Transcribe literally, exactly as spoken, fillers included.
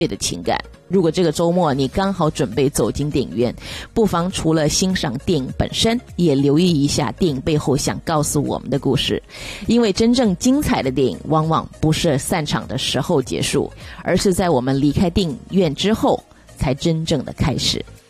的情感。如果这个周末你刚好准备走进电影院，不妨除了欣赏电影本身，也留意一下电影背后想告诉我们的故事。因为真正精彩的电影往往不是散场的时候结束，而是在我们离开电影院之后才真正的开始。